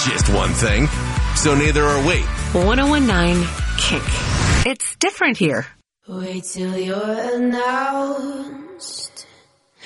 just one thing. So neither are we. 1019 Kink. It's different here. Wait till you're announced.